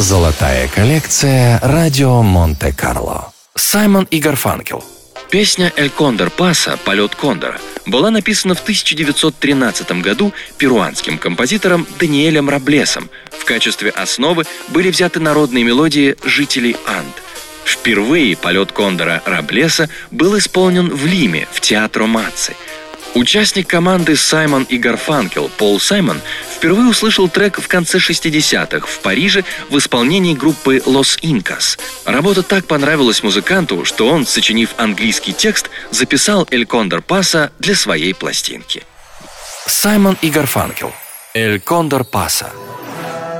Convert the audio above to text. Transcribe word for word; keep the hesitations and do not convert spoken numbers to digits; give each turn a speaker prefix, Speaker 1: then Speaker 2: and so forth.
Speaker 1: Золотая коллекция «Радио Монте-Карло». Саймон и Гарфанкел.
Speaker 2: Песня «Эль Кондор Паса» «Полет Кондора» была написана в тысяча девятьсот тринадцатом году перуанским композитором Даниэлем Роблесом. В качестве основы были взяты народные мелодии жителей Анд. Впервые «Полет Кондора» Роблеса был исполнен в Лиме, в Театро Мацци. Участник команды Саймон и Гарфанкел Пол Саймон впервые услышал трек в конце шестидесятых в Париже в исполнении группы Los Incas. Работа так понравилась музыканту, что он, сочинив английский текст, записал «Эль Кондор Паса» для своей пластинки.
Speaker 1: Саймон и Гарфанкел. «Эль Кондор Паса».